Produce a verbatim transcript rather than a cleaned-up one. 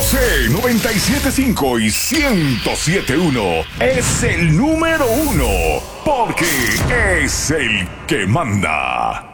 C noventa y siete punto cinco y ciento siete punto uno es el número uno porque es el que manda.